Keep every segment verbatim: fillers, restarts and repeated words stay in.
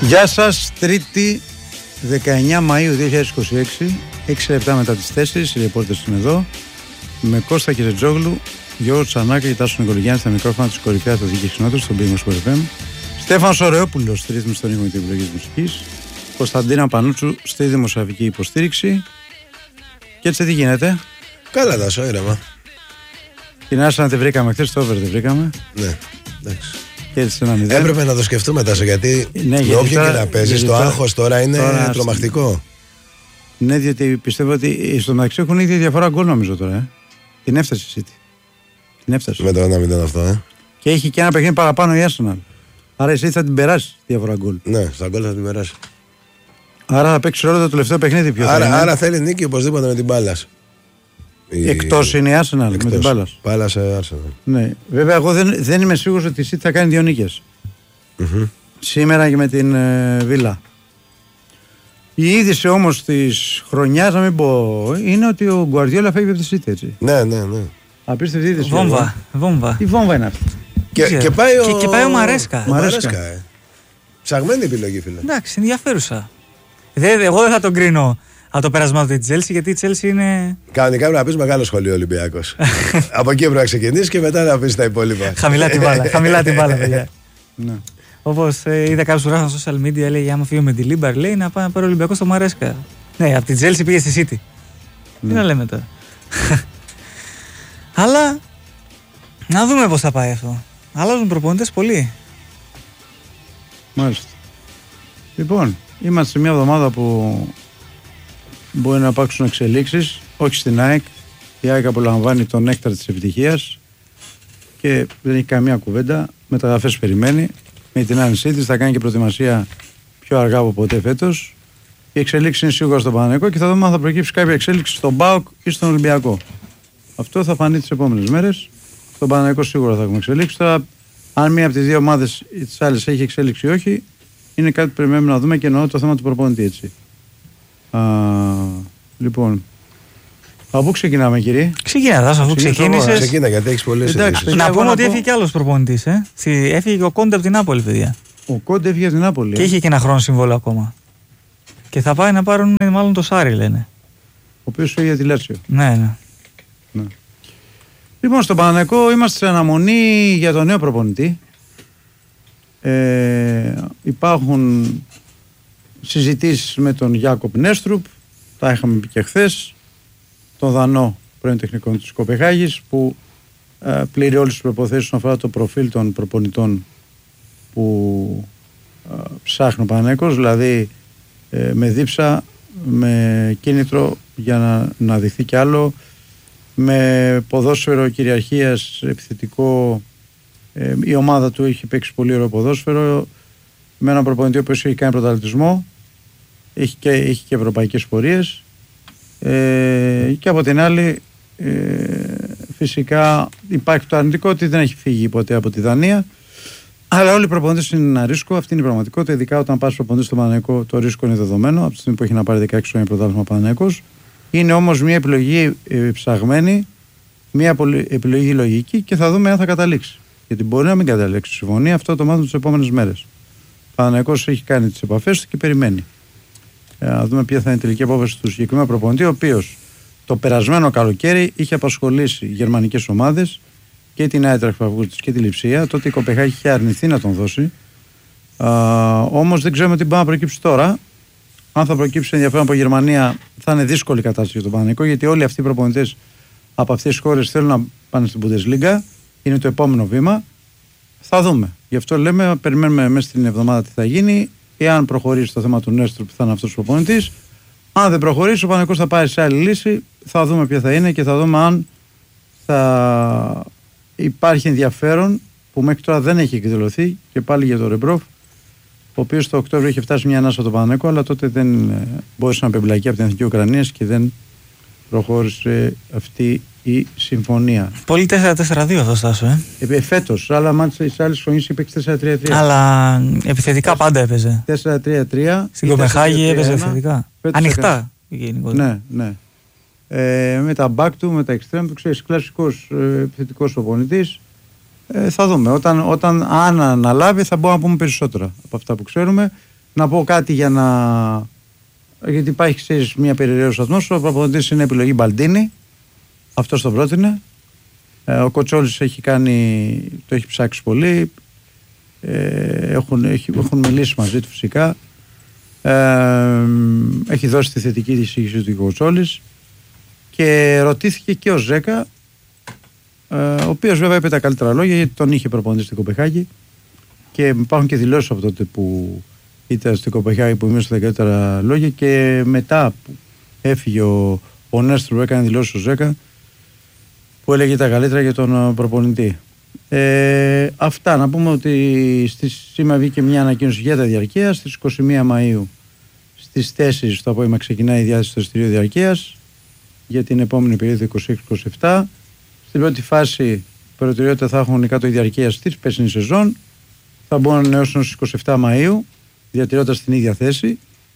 Γεια σας, Τρίτη δεκαεννιά Μαΐου δύο χιλιάδες είκοσι έξι, έξι λεπτά μετά τις τέσσερις, οι ρεπόρτες είναι εδώ, με Κώστα Κεζετζόγλου, Γιώργο Τσανάκα και Τάσο Νικολογιάννη στα μικρόφωνα της κορυφαίας αθλητικής κοινότητας στον Πύργο Σπορ εφ εμ, Στέφανος Ωραιόπουλος στη ρύθμιση των ήχων και την επιλογή της μουσικής, Κωνσταντίνα Πανούτσου στη δημοσιογραφική υποστήριξη. Και έτσι τι γίνεται? Καλά, Τάσο, ήρεμα. Την Άρσενα τη βρήκαμε χθες, το over δεν βρήκαμε. Ναι, εντάξει. Και έτσι ένα μηδέν. Έπρεπε να το σκεφτούμε, Τάσο, γιατί ναι, με όποιο και να παίζεις, το άγχος τώρα είναι τώρα, τρομακτικό. Ναι, διότι πιστεύω ότι στο μεταξύ έχουν ίδια διαφορά γκολ, νομίζω τώρα. Ε. Την έφτασε η City. Την έφτασε. Με το ένα μηδέν αυτό, ε. Και έχει και ένα παιχνίδι παραπάνω η Arsenal. Άρα η City θα την περάσει τη διαφορά γκολ. Ναι, στα γκολ θα την περάσει. Άρα θα παίξει ρόλο το τελευταίο παιχνίδι πιο άρα, άρα θέλει νίκη οπωσδήποτε με την μπάλα. Η... Εκτός είναι η Arsenal Εκτός. Με την μπάλα. Μπάλα σε Arsenal. Ναι. Βέβαια, εγώ δεν, δεν είμαι σίγουρος ότι η City θα κάνει δύο νίκες. Mm-hmm. Σήμερα και με την ε, Βίλα. Η είδηση όμως της χρονιάς, να μην πω, είναι ότι ο Γκουαρδιόλα φεύγει από τη City, έτσι. Ναι, ναι, ναι. Απίστευτη είδηση. Βόμβα. Βόμβα. Τι βόμβα είναι αυτή? Και, και, πάει ο... και, και πάει ο Μαρέσκα. Ο Μαρέσκα, ε. Ψαγμένη επιλογή, φίλε. Εντάξει, ενδιαφέρουσα. Δε, εγώ δεν θα τον κρίνω από το πέρασμα του τη Τσέλσι, γιατί η Τσέλσι είναι. Κανονικά πρέπει να πει μεγάλο σχολείο Ολυμπιακός. Από εκεί πρέπει να ξεκινήσει και μετά να πει τα υπόλοιπα. Χαμηλά την μπάλα, χαμηλά την μπάλα, παιδιά. Ναι. Όπως ε, είδα κάποιο που γράφει στα social media, λέει: άμα φύγω με τη Λίμπαρ, λέει να πάει να πάρει ο Ολυμπιακός στο Μαρέσκα. Ναι, από την Τσέλσι πήγε στη City. Ναι. Τι να λέμε τώρα. Αλλά να δούμε πώς θα πάει αυτό. Αλλάζουν προπονητές πολύ. Μάλιστα. Λοιπόν, είμαστε σε μια εβδομάδα που μπορεί να υπάρξουν εξελίξεις, όχι στην ΑΕΚ. Η ΑΕΚ απολαμβάνει τον νέκταρ της επιτυχίας και δεν έχει καμία κουβέντα. Μεταγραφές περιμένει. Με την άνεσή της θα κάνει και προετοιμασία πιο αργά από ποτέ φέτος. Η εξέλιξη είναι σίγουρα στον Παναθηναϊκό και θα δούμε αν θα προκύψει κάποια εξέλιξη στον ΠΑΟΚ ή στον Ολυμπιακό. Αυτό θα φανεί τις επόμενες μέρες. Στον Παναθηναϊκό σίγουρα θα έχουμε εξέλιξη. Τώρα, αν μία από τις δύο ομάδες ή τις άλλες έχει εξέλιξη ή όχι, είναι κάτι που περιμένουμε να δούμε και εννοώ το θέμα του προπονητή, έτσι. Α, λοιπόν, από πού ξεκινάμε, κύριε? Ξεκινά, αφού ξεκίνησες. Ξεκίνα, γιατί έχεις πολλές ειδήσεις. Να πούμε ότι έφυγε κι άλλος προπονητής. Ε? Έφυγε και ο Κόντε από την Νάπολη, παιδιά. Ο Κόντε έφυγε από την Νάπολη. Και ε? είχε και ένα χρόνο συμβόλαιο ακόμα. Και θα πάει να πάρουν μάλλον το Σάρι, λένε. Ο οποίος φύγει για τη Λάτσιο. Ναι, ναι. ναι. Λοιπόν, στον Παναθηναϊκό είμαστε σε αναμονή για τον νέο προπονητή. Ε, υπάρχουν συζητήσεις με τον Γιάκοπ Νέστρουπ, τα είχαμε πει και χθες, τον Δανό πρώην τεχνικό της Κοπεχάγης, που ε, πλήρει όλες τις προϋποθέσεις όσον αφορά το προφίλ των προπονητών που ε, ψάχνει ο Παναθηναϊκός, δηλαδή ε, με δίψα, με κίνητρο για να, να δειχθεί κι άλλο, με ποδόσφαιρο κυριαρχίας επιθετικό. Ε, η ομάδα του έχει παίξει πολύ ωραίο ποδόσφαιρο, με έναν προπονητή που έχει κάνει πρωταθλητισμό, έχει και, έχει και ευρωπαϊκές πορείες, ε, και από την άλλη ε, φυσικά υπάρχει το αρνητικό ότι δεν έχει φύγει ποτέ από τη Δανία, αλλά όλοι οι προπονητές είναι ένα ρίσκο. Αυτή είναι η πραγματικότητα, ειδικά όταν πας προπονητής στο Παναθηναϊκό, το ρίσκο είναι δεδομένο από τη στιγμή που έχει να πάρει δεκαέξι χρόνια πρωτάθλημα Παναθηναϊκός. Είναι όμως μια επιλογή ε, ψαγμένη, μια επιλογή λογική και θα δούμε αν θα καταλήξει. Γιατί μπορεί να μην καταλήξει συμφωνία, αυτό το μάθουμε τις επόμενες μέρες. Ο Παναθηναϊκός έχει κάνει τις επαφές του και περιμένει. Ε, να δούμε ποια θα είναι η τελική απόφαση του συγκεκριμένου προπονητή, ο οποίος το περασμένο καλοκαίρι είχε απασχολήσει γερμανικές ομάδες και την Άιντραχτ Φραγκφούρτης και τη Λειψία. Τότε η Κοπεχάγη είχε αρνηθεί να τον δώσει. Όμως δεν ξέρουμε τι μπορεί να προκύψει τώρα. Αν θα προκύψει ενδιαφέρον από Γερμανία, θα είναι δύσκολη η κατάσταση για τον Παναθηναϊκό, γιατί όλοι αυτοί οι προπονητές από αυτές τις χώρες θέλουν να πάνε στην Bundesliga. Είναι το επόμενο βήμα. Θα δούμε. Γι' αυτό λέμε, περιμένουμε μέσα στην εβδομάδα τι θα γίνει. Εάν προχωρήσει το θέμα του Νέστρου που θα είναι αυτός ο προπονητής. Αν δεν προχωρήσει, ο Παναθηναϊκός θα πάει σε άλλη λύση. Θα δούμε ποια θα είναι και θα δούμε αν θα υπάρχει ενδιαφέρον που μέχρι τώρα δεν έχει εκδηλωθεί και πάλι για τον Ρεμπρόφ, ο οποίος το Οκτώβριο είχε φτάσει μια ανάσα από τον Παναθηναϊκό, αλλά τότε δεν μπόρεσε να απεμπλακεί από την Εθνική Ουκρανία και δεν προχώρησε αυτή η συμφωνία. Πολύ τέσσερα τέσσερα δύο αυτό, Στάσο, ε. ε φέτος, αλλά μάλιστα σε άλλες χρονιές είπε τέσσερα τρία τρία. Αλλά επιθετικά πάντα έπαιζε. τέσσερα τρία τρία. Στην Κοπεχάγη έπαιζε επιθετικά. Ανοιχτά. Ναι, ναι. Ε, με τα back του, με τα extreme του, ξέρεις, κλασικός ε, επιθετικός προπονητής. Ε, θα δούμε. Όταν, όταν αν αναλάβει θα μπορούμε να πούμε περισσότερα από αυτά που ξέρουμε. Να πω κάτι για να. Γιατί υπάρχει, ξέρεις, μια περιραίωση ατμόσφαιρα. Ο προπονητής είναι επιλογή Μπαλντίνη. Αυτό το πρότεινε. Ε, ο Κοτσόλης έχει κάνει. Το έχει ψάξει πολύ. Ε, έχουν, έχει, έχουν μιλήσει μαζί του φυσικά. Ε, έχει δώσει τη θετική εισήγηση του Κοτσόλης. Και ρωτήθηκε και ο Ζέκα, ε, ο οποίος βέβαια είπε τα καλύτερα λόγια, γιατί τον είχε προπονητή στην Κοπεχάγη. Και υπάρχουν και δηλώσεις από τότε που ήταν στην Κοπεχάγη που ήμουν στα καλύτερα λόγια, και μετά που έφυγε ο, ο Νέστρου, έκανε δηλώσεις ο Ζέκα που έλεγε τα καλύτερα για τον προπονητή. Ε, αυτά, να πούμε ότι στη, σήμερα βγήκε μια ανακοίνωση για τα διαρκεία. Στις είκοσι μία Μαΐου στις τέσσερις το απόγευμα ξεκινάει η διάθεση του εισιτηρίου διαρκείας για την επόμενη περίοδο είκοσι έξι είκοσι επτά. Στην πρώτη φάση προτεραιότητα θα έχουν οι κάτω διαρκείας της περσινής σεζόν. Θα μπορούν να ανανεώσουν στις είκοσι επτά Μαΐου, διατηρώντας την ίδια θέση.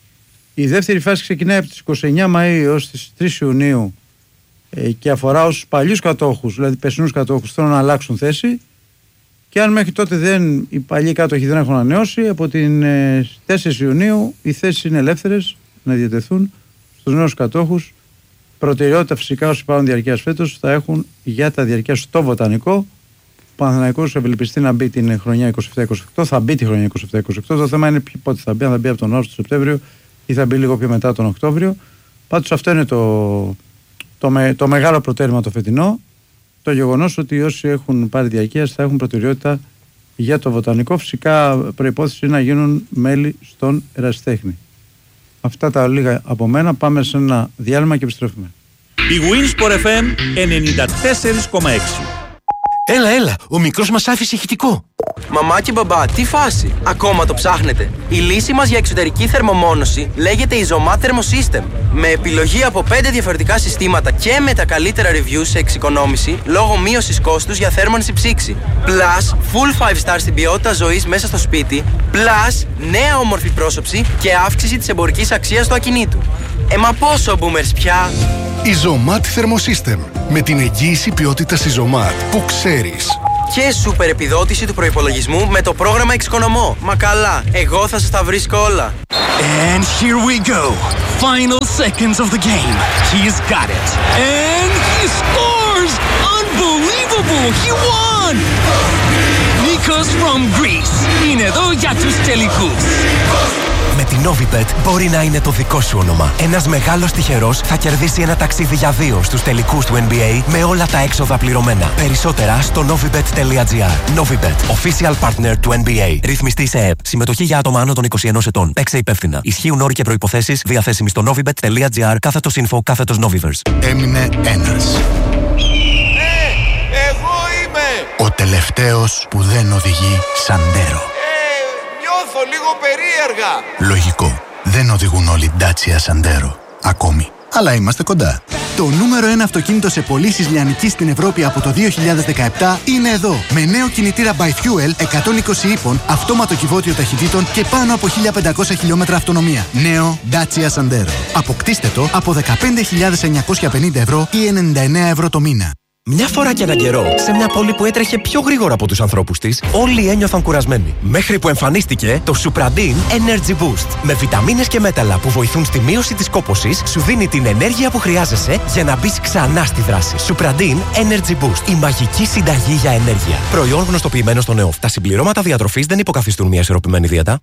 Η δεύτερη φάση ξεκινάει από τις είκοσι εννέα Μαΐου έως τις τρεις Ιουνίου ε, και αφορά όσους παλιούς κατόχους, δηλαδή περσινούς κατόχους, θέλουν να αλλάξουν θέση. Και αν μέχρι τότε δεν, οι παλιοί κάτοχοι δεν έχουν ανανεώσει, από την ε, τέσσερις Ιουνίου οι θέσεις είναι ελεύθερες να διατεθούν στους νέους κατόχους. Προτεραιότητα φυσικά όσοι πάρουν διαρκείας φέτος θα έχουν για τα διαρκείας στο Βοτανικό. Ο Παναθηναϊκός ευελπιστεί να μπει την χρονιά είκοσι επτά είκοσι οκτώ, θα μπει τη χρονιά είκοσι επτά είκοσι οκτώ. Το θέμα είναι πότε θα μπει, αν θα μπει από τον Αύγουστο, τον Σεπτέμβριο ή θα μπει λίγο πιο μετά τον Οκτώβριο. Πάντως αυτό είναι το, το, με, το μεγάλο προτέρημα το φετινό. Το γεγονός ότι όσοι έχουν πάρει διαρκείας θα έχουν προτεραιότητα για το Βοτανικό. Φυσικά προϋπόθεση είναι να γίνουν μέλη στον ερασιτέχνη. Αυτά τα λίγα από μένα. Πάμε σε ένα διάλειμμα και επιστρέφουμε. Η Winsport εφ εμ ενενήντα τέσσερα κόμμα έξι. Έλα, έλα, ο μικρός μας άφησε ηχητικό. Μαμά και μπαμπά, τι φάση, ακόμα το ψάχνετε? Η λύση μας για εξωτερική θερμομόνωση λέγεται Isomat Thermosystem. Με επιλογή από πέντε διαφορετικά συστήματα και με τα καλύτερα reviews σε εξοικονόμηση λόγω μείωσης κόστους για θέρμανση ψήξη. Plus, full five stars στην ποιότητα ζωής μέσα στο σπίτι. Plus, νέα όμορφη πρόσωψη και αύξηση της εμπορικής αξίας του ακινήτου. Ε, μα πόσο boomers πια! Isomat Thermosystem. Με την εγγύηση ποιότητας Isomat που ξέρεις. Και σούπερ επιδότηση του προϋπολογισμού με το πρόγραμμα Εξοικονομώ. Μα καλά, εγώ θα σας τα βρίσκω όλα. And here we go. Final seconds of the game. He's got it. And he scores! Unbelievable! He won! Nikos from Greece. Είναι εδώ για τους τελικούς. Με την Novibet μπορεί να είναι το δικό σου όνομα. Ένας μεγάλος τυχερός θα κερδίσει ένα ταξίδι για δύο στους τελικούς του N B A με όλα τα έξοδα πληρωμένα. Περισσότερα στο novibet τελεία gr. Novibet, official partner του N B A. Ρυθμιστή σε ΕΕΠ. Συμμετοχή για άτομα άνω των είκοσι ενός ετών. Παίξε υπεύθυνα. Ισχύουν όροι και προϋποθέσεις διαθέσιμοι στο novibet τελεία gr κάθετος info κάθετος noviverse. Έμεινε ένας. Ναι, εγώ είμαι! Ο τελευταίος που δεν οδηγεί Σαντέρο. Νιώθω λίγο περίεργα. Λογικό. Δεν οδηγούν όλοι Dacia Sandero. Ακόμη. Αλλά είμαστε κοντά. Το νούμερο ένα αυτοκίνητο σε πωλήσεις λιανικής στην Ευρώπη από το δύο χιλιάδες δεκαεπτά είναι εδώ. Με νέο κινητήρα by Fuel εκατόν είκοσι ύπων, αυτόματο κυβότιο ταχυτήτων και πάνω από χίλια πεντακόσια χιλιόμετρα αυτονομία. Νέο Dacia Sandero. Αποκτήστε το από δεκαπέντε χιλιάδες εννιακόσια πενήντα ευρώ ή ενενήντα εννέα ευρώ το μήνα. Μια φορά και έναν καιρό, σε μια πόλη που έτρεχε πιο γρήγορα από τους ανθρώπους της, όλοι ένιωθαν κουρασμένοι. Μέχρι που εμφανίστηκε το Supradin Energy Boost. Με βιταμίνες και μέταλλα που βοηθούν στη μείωση της κόπωσης, σου δίνει την ενέργεια που χρειάζεσαι για να μπεις ξανά στη δράση. Supradin Energy Boost. Η μαγική συνταγή για ενέργεια. Προϊόν γνωστοποιημένο στον ΕΟΦ. Τα συμπληρώματα διατροφής δεν υποκαθιστούν μια ισορροπημένη δίαιτα.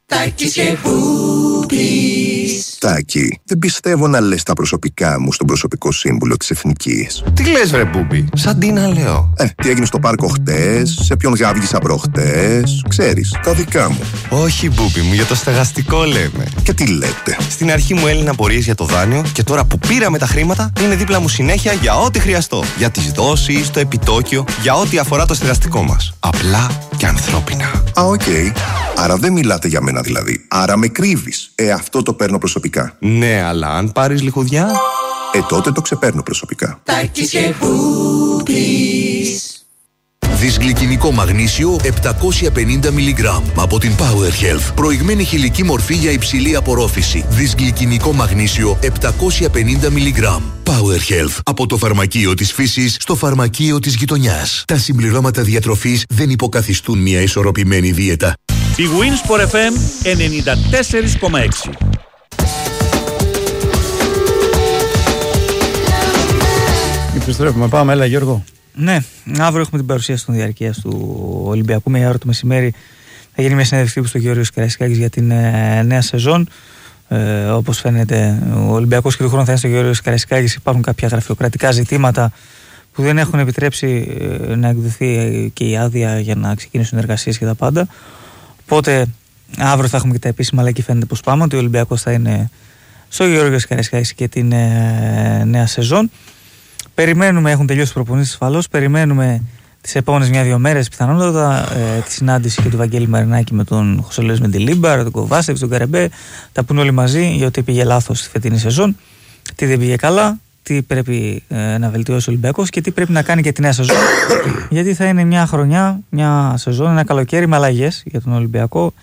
Τάκη, δεν πιστεύω να λες τα προσωπικά μου στον προσωπικό σύμβουλο της Εθνικής. Τι λες βρε Μπούμπι, σαν τι να λέω. Ε, τι έγινε στο πάρκο χτες, σε ποιον γάβγισα προχτές, ξέρεις, τα δικά μου. Όχι Μπούμπι μου, για το στεγαστικό λέμε. Και τι λέτε. Στην αρχή μου έλυναν απορίες για το δάνειο και τώρα που πήραμε τα χρήματα είναι δίπλα μου συνέχεια για ό,τι χρειαστώ. Για τις δόσεις, το επιτόκιο, για ό,τι αφορά το στεγαστικό μας. Απλά και ανθρώπινα. Α, οκ. Okay. Άρα δεν μιλάτε για μένα δηλαδή. Άρα με κρύβεις. Ε, αυτό το παίρνω προσωπικά. Ναι, αλλά αν πάρεις λιχουδιά... Ε, τότε το ξεπαίρνω προσωπικά. Δυσγλυκινικό μαγνήσιο επτακόσια πενήντα μιλιγκράμμ από την Power Health. Προηγμένη χηλική μορφή για υψηλή απορρόφηση. Δυσγλυκινικό μαγνήσιο επτακόσια πενήντα μιλιγκράμμ. Power Health. Από το φαρμακείο της φύσης στο φαρμακείο της γειτονιάς. Τα συμπληρώματα διατροφής δεν υποκαθιστούν μια ισορροπημένη δίαιτα. Η Winsport εφ εμ ενενήντα τέσσερα κόμμα έξι. Επιστρέφουμε, πάμε, έλα Γιώργο. Ναι, αύριο έχουμε την παρουσίαση των διαρκείας του Ολυμπιακού με η ώρα το μεσημέρι. Θα γίνει μια συνέντευξη τύπου στο Γεώργιος Καραϊσκάκης για την ε, νέα σεζόν. Ε, όπως φαίνεται, ο Ολυμπιακός και του χρόνου θα είναι στο Γεώργιος Καραϊσκάκης. Υπάρχουν κάποια γραφειοκρατικά ζητήματα που δεν έχουν επιτρέψει ε, να εκδοθεί και η άδεια για να ξεκινήσουν εργασίες και τα πάντα. Οπότε αύριο θα έχουμε και τα επίσημα, αλλά εκεί φαίνεται πως πάμε, ότι ο Ολυμπιακός θα είναι στο Γεώργιος Καραϊσκάκης και την ε, νέα σεζόν. Περιμένουμε, έχουν τελειώσει οι προπονήσεις ασφαλώς. Περιμένουμε τις επόμενες μια-δύο μέρες πιθανότατα ε, τη συνάντηση και του Βαγγέλη Μαρινάκη με τον Χωσέ Λουίς Μεντιλίμπαρ, τον Κοβάσεβιτς, τον Καρεμπέ. Τα πούνε όλοι μαζί για ό,τι πήγε λάθος στη φετινή σεζόν, τι δεν πήγε καλά, τι πρέπει ε, να βελτιώσει ο Ολυμπιακός και τι πρέπει να κάνει και τη νέα σεζόν. Γιατί θα είναι μια χρονιά, μια σεζόν, ένα καλοκαίρι με αλλαγές για τον Ολυμπιακό.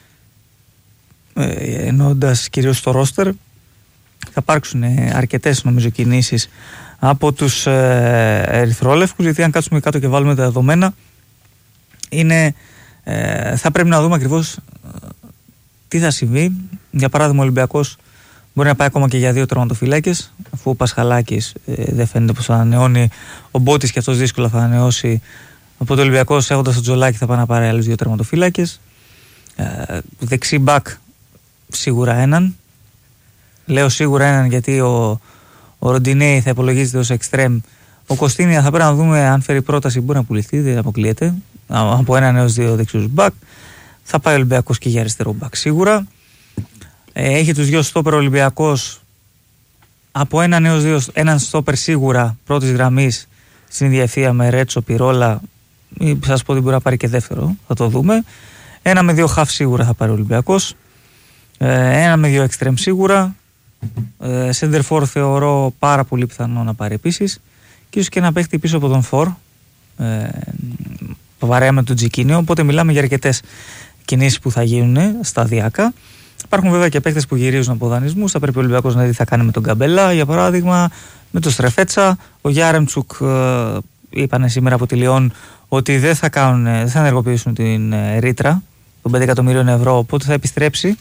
Ε, εννοώντας κυρίως το ρόστερ, θα υπάρξουν ε, αρκετές νομίζω κινήσεις από τους ε, ερυθρόλευκους, γιατί αν κάτσουμε κάτω και βάλουμε τα δεδομένα, είναι, ε, θα πρέπει να δούμε ακριβώς ε, τι θα συμβεί. Για παράδειγμα, ο Ολυμπιακός μπορεί να πάει ακόμα και για δύο τερματοφύλακες, αφού ο Πασχαλάκης ε, δεν φαίνεται πως θα ανανεώνει, ο Μπότης και αυτός δύσκολα θα ανανεώσει. Οπότε ο Ολυμπιακός, έχοντας τον Τζολάκη, θα πάει να πάρει άλλους δύο τερματοφύλακες. Ε, δεξί μπακ σίγουρα έναν. Λέω σίγουρα έναν γιατί ο Ο Ροντινέη θα υπολογίζεται ως εξτρέμ. Ο Κωστίνια θα πρέπει να δούμε αν φέρει πρόταση, μπορεί να πουληθεί, δεν αποκλείεται. Από έναν έως δύο δεξιούς μπακ. Θα πάει ο Ολυμπιακός και για αριστερό μπακ σίγουρα. Ε, έχει τους δυο στόπερ Ολυμπιακός. Από έναν έως δύο, έναν στόπερ σίγουρα πρώτης γραμμής στην ίδια ευθεία με Ρέτσο, Πιρόλα. Ή σας πω ότι μπορεί να πάρει και δεύτερο, θα το δούμε. Ένα με δύο χαφ σίγουρα θα πάρει ο Ολυμπιακός. Ε, ένα με δύο εξτρέμ σίγουρα. Σέντερφορ θεωρώ πάρα πολύ πιθανό να πάρει επίσης, και ίσως και να παίχτη πίσω από τον Φορ, ε, βαρέα με τον Τζικίνιο. Οπότε μιλάμε για αρκετές κινήσεις που θα γίνουν σταδιακά. Υπάρχουν βέβαια και παίχτες που γυρίζουν από δανεισμούς. Θα πρέπει ο Ολυμπιακός να δει τι θα κάνει με τον Καμπελά, για παράδειγμα, με τον Στρεφέτσα. Ο Γιάρεμτσουκ, ε, είπανε σήμερα από τη Λιόν ότι δεν θα, κάνουν, δεν θα ενεργοποιήσουν την ε, ρήτρα των πέντε εκατομμυρίων ευρώ, οπότε θα επιστρέψει.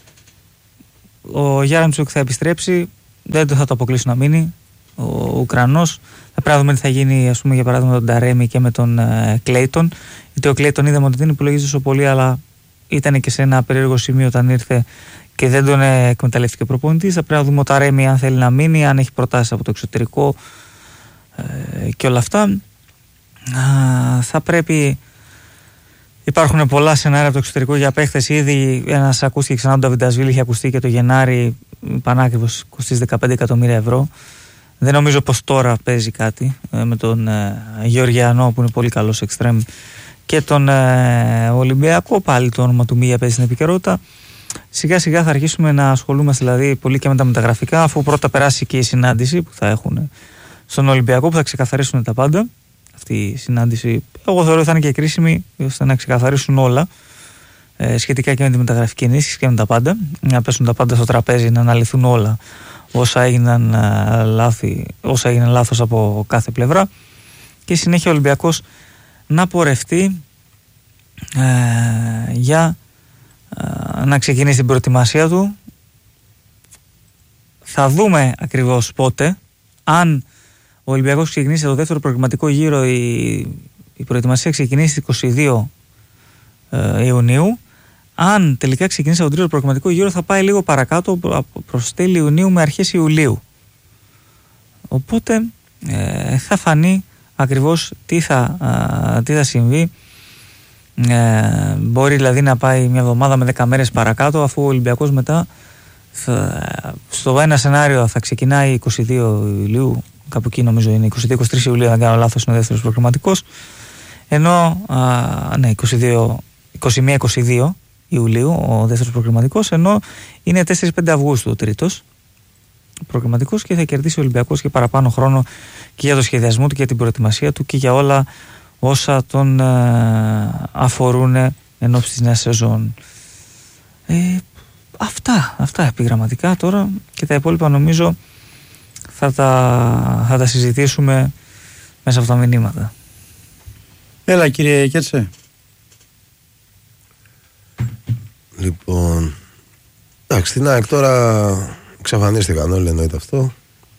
Ο Γιάρεμτσουκ θα επιστρέψει, δεν θα το αποκλείσουν να μείνει. Ο Ουκρανός. Θα πρέπει να δούμε τι θα γίνει, ας πούμε, για παράδειγμα, με τον Ταρέμι και με τον ε, Κλέιτον. Γιατί ο Κλέιτον είδαμε ότι δεν υπολογίζει τόσο πολύ, αλλά ήταν και σε ένα περίεργο σημείο όταν ήρθε και δεν τον ε, εκμεταλλεύτηκε ο προπονητής. Θα πρέπει να δούμε ο Ταρέμι αν θέλει να μείνει, αν έχει προτάσεις από το εξωτερικό ε, και όλα αυτά. Α, θα πρέπει. Υπάρχουν πολλά σενάρια από το εξωτερικό για παίχτες. Ήδη ένας ακούστηκε ξανά, τον Νταβιντασβίλη, είχε ακουστεί και το Γενάρη, πανάκριβος, κοστίζει δεκαπέντε εκατομμύρια ευρώ. Δεν νομίζω πως τώρα παίζει κάτι ε, με τον ε, Γεωργιανό, που είναι πολύ καλός εξτρέμ, και τον ε, Ολυμπιακό. Πάλι το όνομα του Μίγια παίζει στην επικαιρότητα. Σιγά σιγά θα αρχίσουμε να ασχολούμαστε δηλαδή πολύ και με τα μεταγραφικά, αφού πρώτα περάσει και η συνάντηση που θα έχουν στον Ολυμπιακό, που θα ξεκαθαρίσουν τα πάντα. Αυτή η συνάντηση, εγώ θεωρώ, θα είναι και κρίσιμη, ώστε να ξεκαθαρίσουν όλα ε, σχετικά και με τη μεταγραφική ενίσχυση και με τα πάντα. Να πέσουν τα πάντα στο τραπέζι, να αναλυθούν όλα όσα έγιναν, ε, λάθη, όσα έγιναν λάθος από κάθε πλευρά. Και συνέχεια ο Ολυμπιακός να πορευτεί ε, για ε, να ξεκινήσει την προετοιμασία του. Θα δούμε ακριβώς πότε, αν ο Ολυμπιακός ξεκινήσει το δεύτερο προγραμματικό γύρο, η, η προετοιμασία ξεκινήσει στις είκοσι δύο ε, Ιουνίου. Αν τελικά ξεκινήσει το τρίτο προγραμματικό γύρο, θα πάει λίγο παρακάτω, προς τέλη Ιουνίου με αρχές Ιουλίου. Οπότε ε, θα φανεί ακριβώς τι θα, α, τι θα συμβεί. Ε, μπορεί δηλαδή να πάει μια εβδομάδα με δέκα μέρες παρακάτω, αφού ο Ολυμπιακός μετά θα, στο ένα σενάριο θα ξεκινάει είκοσι δύο Ιουλίου, κάπου εκεί νομίζω είναι είκοσι δύο είκοσι τρεις Ιουλίου, αν κάνω λάθος, είναι ο δεύτερος προγραμματικός, ενώ α, ναι, είκοσι δύο, είκοσι ένα είκοσι δύο Ιουλίου ο δεύτερος προγραμματικός, ενώ είναι τέσσερα πέντε Αυγούστου ο τρίτος προγραμματικός, και θα κερδίσει ο Ολυμπιακός και παραπάνω χρόνο και για το σχεδιασμό του και για την προετοιμασία του και για όλα όσα τον ε, αφορούν εν ώψη της νέας σεζόν. Ε, αυτά, αυτά επιγραμματικά τώρα, και τα υπόλοιπα νομίζω θα τα, θα τα συζητήσουμε μέσα από τα μηνύματα. Έλα κύριε Κέτσε. Λοιπόν. Εντάξει, στην ΑΕΚ τώρα εξαφανίστηκαν όλοι, εννοείται αυτό.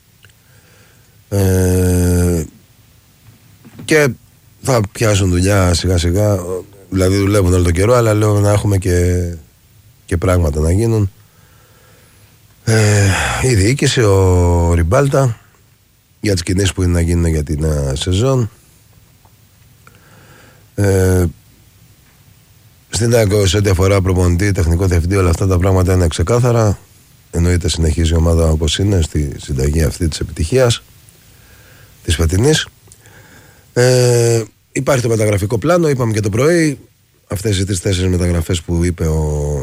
Ε, και θα πιάσουν δουλειά σιγά σιγά. Δηλαδή δουλεύουν όλο τον καιρό, αλλά λέω να έχουμε και, και πράγματα να γίνουν. Ε, η διοίκηση, ο Ριμπάλτα, για τις κινήσεις που είναι να γίνουν για την uh, σεζόν. Ε, στην ΑΕΚ, σε ό,τι αφορά προπονητή, τεχνικό διευθυντή, όλα αυτά τα πράγματα είναι ξεκάθαρα. Εννοείται συνεχίζει η ομάδα όπως είναι στη συνταγή αυτή της επιτυχίας της φετινής. Ε, υπάρχει το μεταγραφικό πλάνο, είπαμε και το πρωί. Αυτές οι τις τέσσερις μεταγραφές που είπε ο,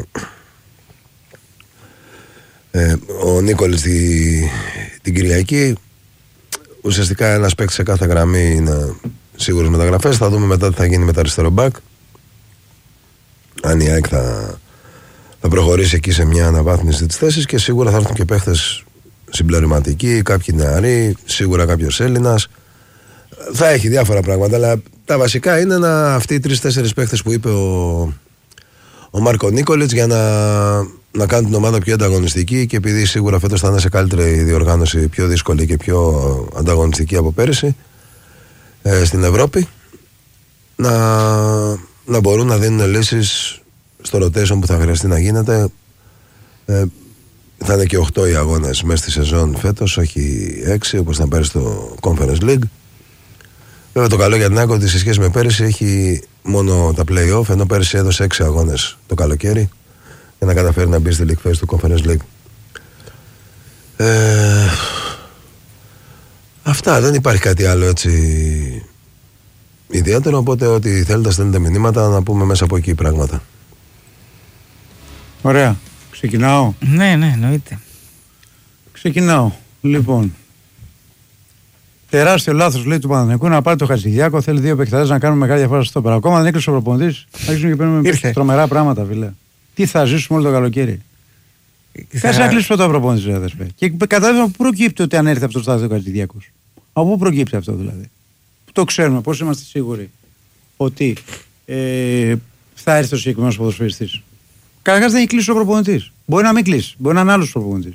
ε, ο Νίκολης τη, την Κυριακή. Ουσιαστικά ένας παίκτης σε κάθε γραμμή είναι σίγουρες μεταγραφές. Θα δούμε μετά τι θα γίνει με τα αριστερό μπακ. Αν η ΑΕΚ θα, θα προχωρήσει εκεί σε μια αναβάθμιση της θέσης, και σίγουρα θα έρθουν και παίχτες συμπληρωματικοί, κάποιοι νεαροί, σίγουρα κάποιος Έλληνας. Θα έχει διάφορα πράγματα, αλλά τα βασικά είναι να, αυτοί οι τρεις-τέσσερις παίχτες που είπε ο, ο Μάρκο Νίκολιτς, για να, να κάνουν την ομάδα πιο ανταγωνιστική, και επειδή σίγουρα φέτος θα είναι σε καλύτερη διοργάνωση, πιο δύσκολη και πιο ανταγωνιστική από πέρυσι ε, στην Ευρώπη, να, να μπορούν να δίνουν λύσεις στο rotation που θα χρειαστεί να γίνεται. Ε, θα είναι και οκτώ οι αγώνες μέσα στη σεζόν φέτος, όχι έξι όπως ήταν πέρυσι στο Conference League. Βέβαια το καλό για την ΑΕΚ ότι σε σχέση με πέρυσι έχει μόνο τα play-off, ενώ πέρυσι έδωσε έξι αγώνες το καλοκαίρι για να καταφέρει να μπει στη League Phase του Conference League. Ε, αυτά, δεν υπάρχει κάτι άλλο έτσι ιδιαίτερο, οπότε ό,τι θέλετε στέλνετε μηνύματα να πούμε μέσα από εκεί πράγματα. Ωραία. Ξεκινάω. Ναι, ναι, εννοείται. Ξεκινάω. Λοιπόν, τεράστιο λάθος λέει του Παναθηναϊκού να πάρει το Χατζηδιάκο. Θέλει δύο παιχταρές να κάνουν μεγάλη διαφορά στο πέρα. Ακόμα δεν έκλεισε ο προπονητής. Άρχισαν και παίρνουμε τρομερά πράγματα, φίλε. Τι θα ζήσουμε όλο το καλοκαίρι. Θα να κλείσει πρώτα ο προπονητής, αδερφέ. Και καταλαβαίνω πού προκύπτει ότι αν έρθει αυτό το στάδιο ο Χατζηδιάκος. Από πού προκύπτει αυτό δηλαδή. Το ξέρουμε, πώς είμαστε σίγουροι ότι ε, θα έρθει ο συγκεκριμένος ποδοσφαιριστής. Καταρχάς δεν έχει κλείσει ο προπονητής. Μπορεί να μην κλείσει. Μπορεί να είναι άλλος προπονητής.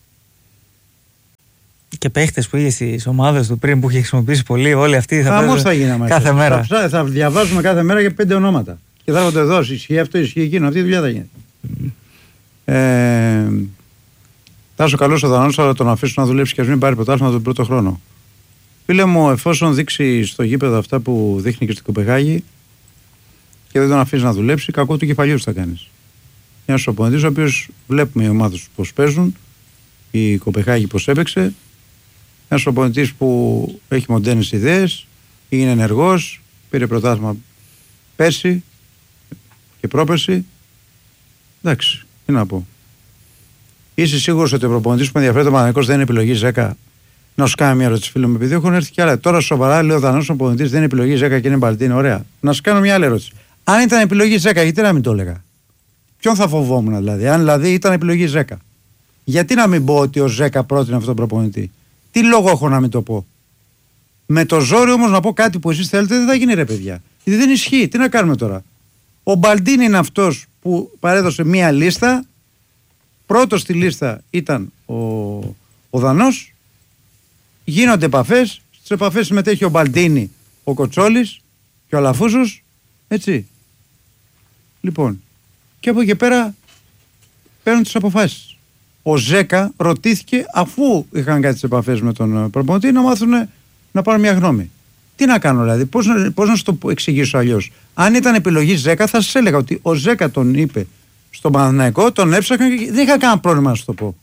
Και παίχτες που είχε στις ομάδες του πριν που είχε χρησιμοποιήσει πολύ, όλοι αυτοί θα παίζουν θα γίνει, κάθε μέρα. Θα, θα διαβάζουμε κάθε μέρα για πέντε ονόματα. Και θα έρχονται εδώ, ισχύει αυτό, ισχύει εκείνο. Αυτή η δουλειά θα γίνει. Mm. Ε, Τάσο, καλός ο Δανός, αλλά τον αφήσουν να δουλέψει και ας μην πάρει πρωτάθλημα τον πρώτο χρόνο. Φίλε μου, εφόσον δείξει στο γήπεδο αυτά που δείχνει και στην Κοπεχάγη και δεν τον αφήσει να δουλέψει, κακό του κεφαλιού θα κάνει. Ένα προπονητής ο οποίος βλέπουμε οι ομάδες πώς παίζουν, η Κοπεχάγη πώς έπαιξε. Ένας προπονητής που έχει μοντέρνες ιδέες, είναι ενεργός, πήρε πρωτάθλημα πέρσι και πρόπερσι. Εντάξει, τι να πω. Είσαι σίγουρος ότι ο προπονητής που με ενδιαφέρει το Παναθηναϊκός δεν είναι επιλογή Ζέκα? Να σου κάνω μια ερώτηση, φίλο μου, επειδή έχουν έρθει κι άλλα. Τώρα σοβαρά λέω: ο Δανός ο προπονητής δεν είναι επιλογή Ζέκα και είναι Μπαλτίνη. Ωραία. Να σου κάνω μια άλλη ερώτηση. Αν ήταν επιλογή Ζέκα, γιατί να μην το έλεγα? Ποιον θα φοβόμουν δηλαδή, αν δηλαδή ήταν επιλογή Ζέκα? Γιατί να μην πω ότι ο Ζέκα πρότεινε αυτόν τον προπονητή? Τι λόγο έχω να μην το πω? Με το ζόρι όμως να πω κάτι που εσείς θέλετε δεν θα γίνει, ρε παιδιά. Γιατί δεν ισχύει. Τι να κάνουμε τώρα? Ο Μπαλντίνη είναι αυτός που παρέδωσε μία λίστα. Πρώτος στη λίστα ήταν ο, ο Δανός. Γίνονται επαφές. Στις επαφές συμμετέχει ο Μπαλντίνη, ο Κοτσόλης και ο Αλαφούζος. Έτσι. Λοιπόν. Και από εκεί πέρα παίρνουν τις αποφάσεις. Ο Ζέκα ρωτήθηκε, αφού είχαν κάτι τις επαφές με τον προπονητή, να μάθουν να πάρουν μια γνώμη. Τι να κάνω δηλαδή, πώς, πώς να σου το εξηγήσω αλλιώς? Αν ήταν επιλογή Ζέκα, θα σας έλεγα ότι ο Ζέκα τον είπε στον Παναθηναϊκό, τον έψαχνα και δεν είχα κανένα πρόβλημα να σου το πω.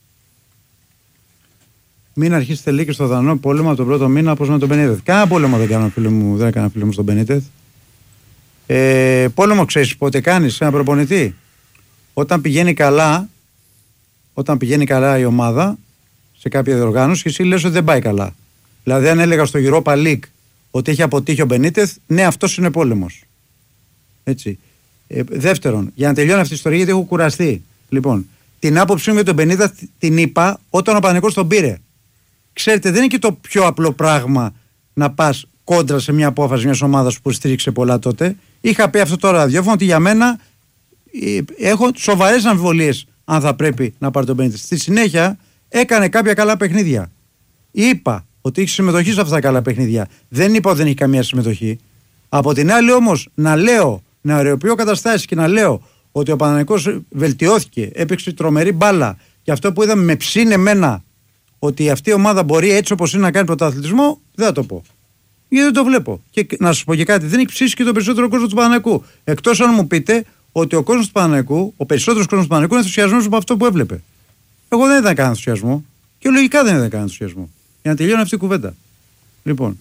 Μην αρχίσετε λέει και στο Δανό πόλεμο από τον πρώτο μήνα όπως με τον Μπενίτεθ. Κάνα πόλεμο δεν κάνω, φίλο μου, δεν έκανα φίλο μου στον Μπενίτεθ. Ε, πόλεμο ξέρεις πότε κάνεις ένα προπονητή? Όταν πηγαίνει καλά, όταν πηγαίνει καλά η ομάδα σε κάποια διοργάνωση και εσύ λες ότι δεν πάει καλά. Δηλαδή αν έλεγα στο Europa League ότι έχει αποτύχει ο Μπενίτεθ, ναι, αυτός είναι πόλεμος. Έτσι. Ε, δεύτερον, για να τελειώνει αυτή η ιστορία, γιατί έχω κουραστεί. Λοιπόν, την άποψή μου για τον Μπενίτεθ την είπα όταν ο Παναθηναϊκός τον πήρε. Ξέρετε, δεν είναι και το πιο απλό πράγμα να πας κόντρα σε μια απόφαση μιας ομάδας που στήριξε πολλά τότε. Είχα πει αυτό το ραδιόφωνο ότι για μένα έχω σοβαρές αμφιβολίες αν θα πρέπει να πάρει τον Μπενίτες. Στη συνέχεια έκανε κάποια καλά παιχνίδια. Είπα ότι έχει συμμετοχή σε αυτά τα καλά παιχνίδια. Δεν είπα ότι δεν έχει καμία συμμετοχή. Από την άλλη όμως να λέω, να ωρεοποιώ καταστάσεις και να λέω ότι ο Παναθηναϊκός βελτιώθηκε, έπαιξε τρομερή μπάλα και αυτό που είδαμε με ψήνε εμένα ότι αυτή η ομάδα μπορεί έτσι όπως είναι να κάνει πρωταθλητισμό, δεν θα το πω. Γιατί δεν το βλέπω. Και να σας πω και κάτι, δεν έχει ψήσει και το περισσότερο κόσμο του Παναθηναϊκού. Εκτός αν μου πείτε ότι ο κόσμος του Παναθηναϊκού, ο περισσότερος κόσμος του Παναθηναϊκού είναι ενθουσιασμένος από αυτό που έβλεπε. Εγώ δεν ήταν κανένα ενθουσιασμό και λογικά δεν ήταν κανένα ενθουσιασμό. Για να τελειώνει αυτή η κουβέντα. Λοιπόν,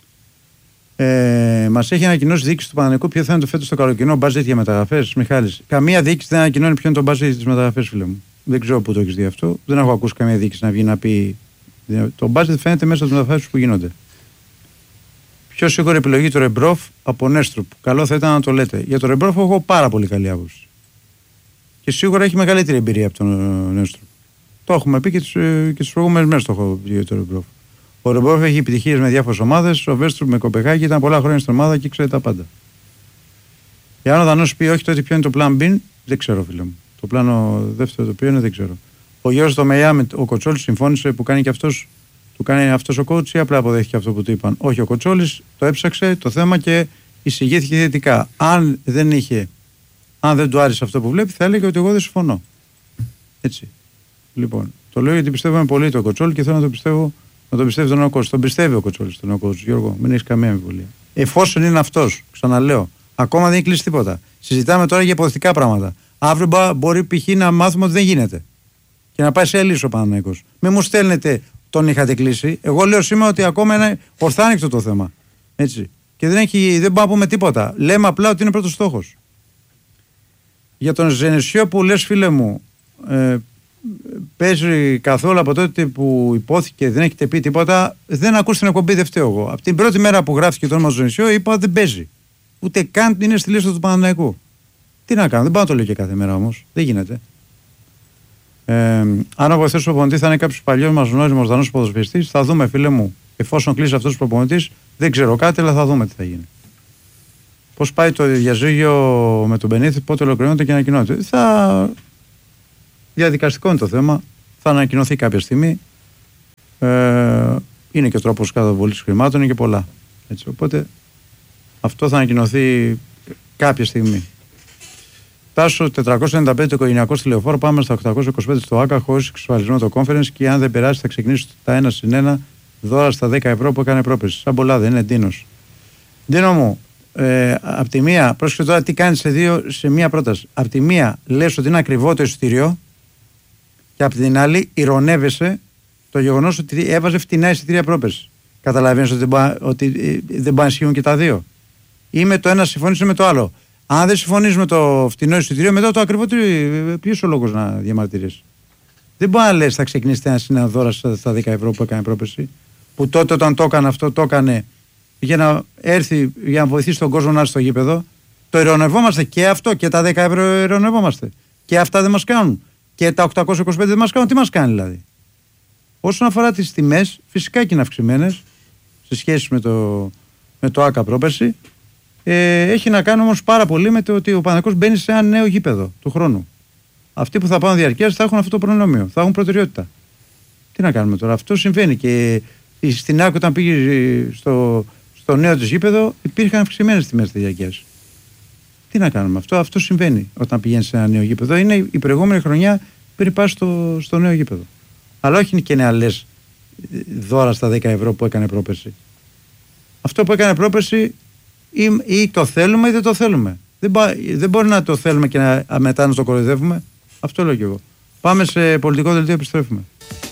ε, μας έχει ανακοινώσει η διοίκηση του Παναθηναϊκού ποιο θα είναι το φέτος το καλοκαιρινό μπάτζετ για μεταγραφές. Μιχάλης, καμία διοίκηση δεν ανακοινώνει ποιο είναι το μπάτζετ για τις μεταγραφές, φίλε μου. Δεν ξέρω πού το έχει δει αυτό. Δεν έχω ακούσει καμία διοίκηση να βγει να πει. Το μπάτζετ φαίνεται μέσα από τις μεταγραφές που γίνονται. Πιο σίγουρη επιλογή του Ρεμπρόφ από Νέστρουπ. Καλό θα ήταν να το λέτε. Για τον Ρεμπρόφ έχω πάρα πολύ καλή άποψη. Και σίγουρα έχει μεγαλύτερη εμπειρία από τον Νέστρουπ. Το έχουμε πει και τις προηγούμενες μέρες το έχω πει για τον Ρεμπρόφ. Ο Ρεμπρόφ έχει επιτυχίες με διάφορες ομάδες. Ο Βέστρουπ με Κοπεχάγη ήταν πολλά χρόνια στην ομάδα και ξέρει τα πάντα. Εάν ο Δανός πει όχι, τότε ποιο είναι το plan B, δεν ξέρω, φίλε μου. Το πλάνο δεύτερο το οποίο είναι δεν ξέρω. Ο Γιώργος Τομεϊά με ο Κοτσόλης συμφώνησε που κάνει και αυτός. Του κάνει αυτός ο coach ή απλά αποδέχτηκε αυτό που του είπαν. Όχι, ο Κοτσόλης το έψαξε το θέμα και εισηγήθηκε θετικά. Αν δεν είχε, αν δεν του άρεσε αυτό που βλέπει, θα έλεγε ότι εγώ δεν συμφωνώ. Έτσι. Λοιπόν, το λέω γιατί πιστεύω πολύ τον Κοτσόλη και θέλω να το πιστεύω, να τον πιστεύει τον νέο coach. Τον πιστεύει ο Κοτσόλης τον νέο coach, Γιώργο, μην έχει καμία αμφιβολία. Εφόσον είναι αυτός, ξαναλέω, ακόμα δεν έχει κλείσει τίποτα. Συζητάμε τώρα για υποθετικά πράγματα. Αύριο μπορεί π.χ. να μάθουμε ότι δεν γίνεται. Και να πάει σε λύση ο Παναθηναϊκός. Μην μου στέλνετε τον είχατε κλείσει. Εγώ λέω σήμερα ότι ακόμα είναι ορθάνικτο το θέμα. Έτσι. Και δεν, έχει, δεν μπορούμε να πούμε τίποτα. Λέμε απλά ότι είναι πρώτος στόχος. Για τον Ζενεσιό που λες, φίλε μου, ε, παίζει καθόλου από τότε που υπόθηκε, δεν έχετε πει τίποτα, δεν ακούς την εκπομπή, δεν φταίω εγώ. Από την πρώτη μέρα που γράφτηκε το όνομα του Ζενεσιό είπα ότι δεν παίζει. Ούτε καν είναι στη λίστα του Παναθηναϊκού. Τι να κάνω, δεν πάω να το λέω και κάθε μέρα όμως. Δεν γίνεται. Ε, αν ο βοηθός του προπονητή θα είναι κάποιος παλιός μας γνώριμος Δανός ποδοσφαιριστής, θα δούμε, φίλε μου, εφόσον κλείσει αυτός ο προπονητής, δεν ξέρω κάτι, αλλά θα δούμε τι θα γίνει. Πώς πάει το διαζύγιο με τον Μπενίθη, πότε ολοκληρώνεται και ανακοινώνεται. Θα... Διαδικαστικό είναι το θέμα, θα ανακοινωθεί κάποια στιγμή. Ε, είναι και τρόπος καταβολής χρημάτων, είναι και πολλά. Έτσι, οπότε αυτό θα ανακοινωθεί κάποια στιγμή. Τάσο τετρακόσια ενενήντα πέντε το οικογενειακό στη Λεωφόρο, πάμε στα οκτακόσια είκοσι πέντε στο ΆΚΑ, χωρίς εξασφαλισμό το conference και αν δεν περάσει θα ξεκινήσει τα ένα συν ένα δώρα στα δέκα ευρώ που έκανε πρόπεση. Σαν πολλά δεν είναι, Ντίνος. Ντίνο μου, ε, απ' τη μία, πρόσεχε τώρα τι κάνεις σε, δύο, σε μία πρόταση. Απ' τη μία λες ότι είναι ακριβό το εισιτήριο και απ' την άλλη ηρωνεύεσαι το γεγονός ότι έβαζε φτηνά εισιτήρια πρόπεση. Καταλαβαίνεις ότι, ότι δεν μπορεί να ισχύουν και τα δύο. Ή με το ένα συμφωνείς ή με το άλλο. Αν δεν συμφωνείς με το φτηνό εισιτήριο, μετά το ακριβό, ποιος ο λόγος να διαμαρτυρείς. Δεν μπορεί να λες θα ξεκινήσει ένα συνένα δώρα στα δέκα ευρώ που έκανε πρόπεση. Που τότε όταν το έκανε αυτό, το έκανε για να έρθει, για να βοηθήσει τον κόσμο να έρθει στο γήπεδο. Το ειρωνευόμαστε και αυτό και τα δέκα ευρώ ειρωνευόμαστε. Και αυτά δεν μας κάνουν. Και τα οκτακόσια είκοσι πέντε δεν μας κάνουν. Τι μας κάνει δηλαδή. Όσον αφορά τις τιμές, φυσικά και είναι αυξημένες σε σχέση με το, με το ΆΚΑ πρόπεση. Ε, έχει να κάνει όμως πάρα πολύ με το ότι ο Παναθηναϊκός μπαίνει σε ένα νέο γήπεδο του χρόνου. Αυτοί που θα πάνε διαρκείας θα έχουν αυτό το προνόμιο, θα έχουν προτεραιότητα. Τι να κάνουμε τώρα, αυτό συμβαίνει. Και στην άκρη όταν πήγε στο, στο νέο της γήπεδο υπήρχαν αυξημένες τιμές της διαρκείας. Τι να κάνουμε, αυτό, αυτό συμβαίνει όταν πηγαίνει σε ένα νέο γήπεδο. Είναι η προηγούμενη χρονιά πριν πας στο, στο νέο γήπεδο. Αλλά όχι και να λες δώρα στα δέκα ευρώ που έκανε πρόπερση. Αυτό που έκανε πρόπερση Ή, ή το θέλουμε ή δεν το θέλουμε. Δεν, μπα, δεν μπορεί να το θέλουμε και να, μετά να το κοροϊδεύουμε. Αυτό λέω κι εγώ. Πάμε σε πολιτικό δελτίο, επιστρέφουμε.